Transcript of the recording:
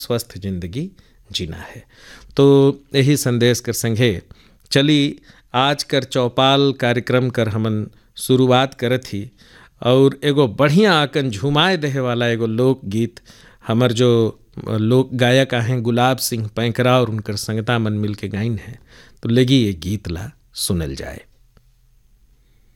स्वस्थ जिंदगी जीना है। तो यही संदेश कर संगे चली आज कर चौपाल कार्यक्रम कर हमन शुरुआत करत ही, और एगो बढ़िया आकन झुमाए देहे वाला एगो लोकगीत हमर जो लोक गायक हैं गुलाब सिंह पैंकरा और उनकर संगता मन मिल के गाइन है। तो लगी ये गीत ला सुनल जाए।